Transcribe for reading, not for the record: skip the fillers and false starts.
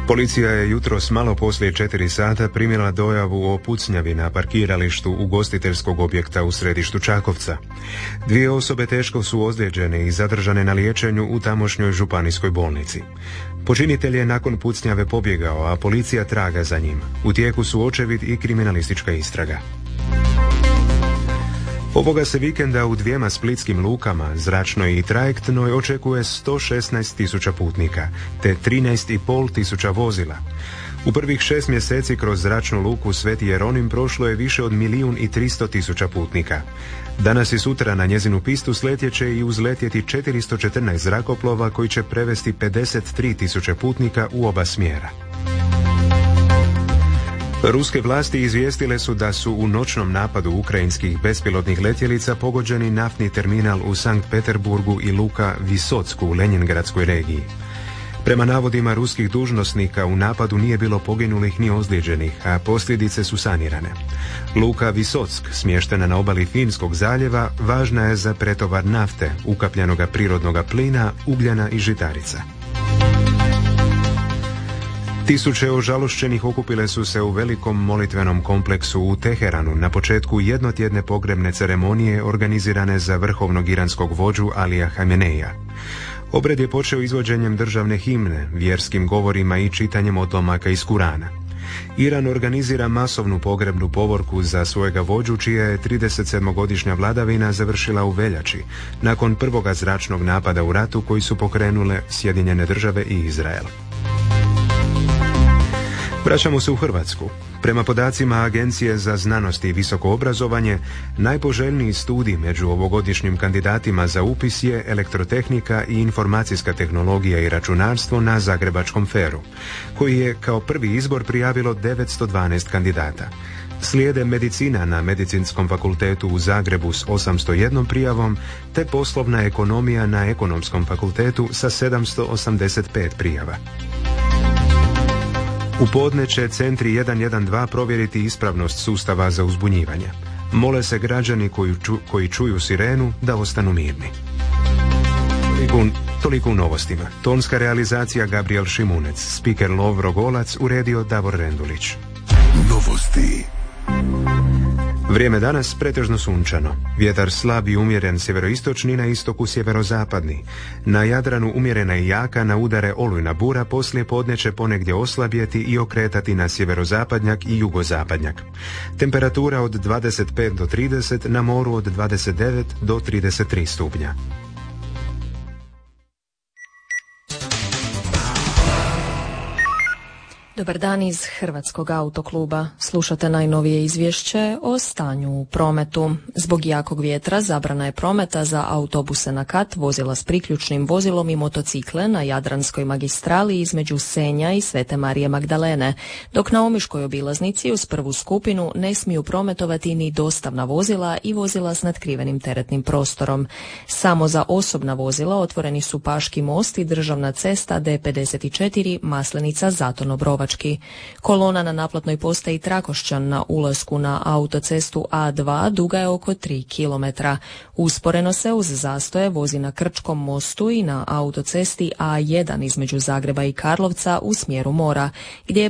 Policija je jutros malo poslije 4 sata primila dojavu o pucnjavi na parkiralištu ugostiteljskog objekta u središtu Čakovca. 2 osobe teško su ozlijeđene i zadržane na liječenju u tamošnjoj županijskoj bolnici. Počinitelj je nakon pucnjave pobjegao, a policija traga za njim. U tijeku su očevid i kriminalistička istraga. Ovoga se vikenda u 2 splitskim lukama, zračnoj i trajektnoj, očekuje 116.000 putnika, te 13.500 vozila. U prvih 6 mjeseci kroz zračnu luku Sveti Jeronim prošlo je više od 1.300.000 putnika. Danas i sutra na njezinu pistu sletjet će i uzletjeti 414 zrakoplova koji će prevesti 53.000 putnika u oba smjera. Ruske vlasti izvijestile su da su u noćnom napadu ukrajinskih bespilotnih letjelica pogođeni naftni terminal u Sankt Peterburgu i luka Visock u Lenjingradskoj regiji. Prema navodima ruskih dužnosnika u napadu nije bilo poginulih ni ozlijeđenih, a posljedice su sanirane. Luka Visock, smještena na obali Finskog zaljeva, važna je za pretovar nafte, ukapljenoga prirodnoga plina, ugljena i žitarica. Tisuće ožalošćenih okupile su se u velikom molitvenom kompleksu u Teheranu na početku jednotjedne pogrebne ceremonije organizirane za vrhovnog iranskog vođu Alija Hameneja. Obred je počeo izvođenjem državne himne, vjerskim govorima i čitanjem odlomaka iz Kurana. Iran organizira masovnu pogrebnu povorku za svojega vođu, čija je 37-godišnja vladavina završila u veljači, nakon prvoga zračnog napada u ratu koji su pokrenule Sjedinjene Države i Izrael. Vraćamo se u Hrvatsku. Prema podacima Agencije za znanost i visoko obrazovanje, najpoželjniji studij među ovogodišnjim kandidatima za upis je elektrotehnika i informacijska tehnologija i računarstvo na Zagrebačkom FER-u, koji je kao prvi izbor prijavilo 912 kandidata. Slijede medicina na Medicinskom fakultetu u Zagrebu s 801 prijavom, te poslovna ekonomija na Ekonomskom fakultetu sa 785 prijava. U podne će centri 112 provjeriti ispravnost sustava za uzbunjivanje. Mole se građani koji čuju sirenu da ostanu mirni. Toliko u novostima. Tonska realizacija Gabriel Šimunec, spiker Lovro Golac, uredio Davor Rendulić. Novosti. Vrijeme danas pretežno sunčano. Vjetar slab i umjeren sjeveroistočni, na istoku sjeverozapadni. Na Jadranu umjerena i jaka, na udare olujna bura, poslije podne će ponegdje oslabjeti i okretati na sjeverozapadnjak i jugozapadnjak. Temperatura od 25 do 30, na moru od 29 do 33 stupnja. Dobar dan iz Hrvatskog autokluba. Slušate najnovije izvješće o stanju u prometu. Zbog jakog vjetra zabrana je prometa za autobuse na kat, vozila s priključnim vozilom i motocikle na Jadranskoj magistrali između Senja i Svete Marije Magdalene, dok na Omiškoj obilaznici uz prvu skupinu ne smiju prometovati ni dostavna vozila i vozila s natkrivenim teretnim prostorom. Samo za osobna vozila otvoreni su Paški most i državna cesta D54 Maslenica-Zaton-Obrovački. Kolona na naplatnoj postaji Trakošćan na ulasku na autocestu A2 duga je oko 3 km. Usporeno se uz zastoje vozi na Krčkom mostu i na autocesti A1 između Zagreba i Karlovca u smjeru mora, gdje je